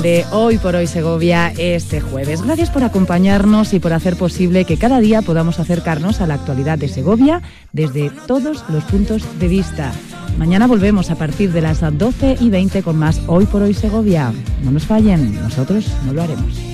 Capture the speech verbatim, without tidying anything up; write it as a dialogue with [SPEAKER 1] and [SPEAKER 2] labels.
[SPEAKER 1] De Hoy por Hoy Segovia este jueves. Gracias por acompañarnos y por hacer posible que cada día podamos acercarnos a la actualidad de Segovia desde todos los puntos de vista. Mañana volvemos a partir de las doce y veinte con más Hoy por Hoy Segovia. No nos fallen, nosotros no lo haremos.